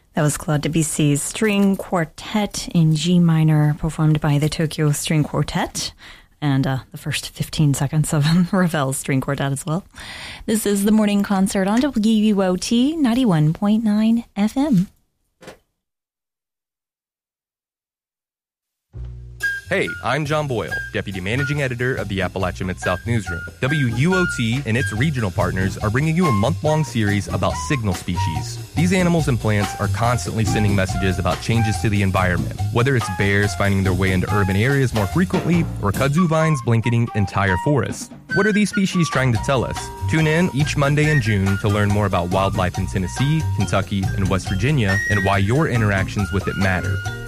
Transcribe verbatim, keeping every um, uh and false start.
That was Claude Debussy's String Quartet in G minor, performed by the Tokyo String Quartet, and uh, the first fifteen seconds of Ravel's String Quartet as well. This is the Morning Concert on W U O T ninety-one point nine F M. Hey, I'm John Boyle, Deputy Managing Editor of the Appalachia Mid-South Newsroom. W U O T and its regional partners are bringing you a month-long series about signal species. These animals and plants are constantly sending messages about changes to the environment, whether it's bears finding their way into urban areas more frequently or kudzu vines blanketing entire forests. What are these species trying to tell us? Tune in each Monday in June to learn more about wildlife in Tennessee, Kentucky, and West Virginia and why your interactions with it matter.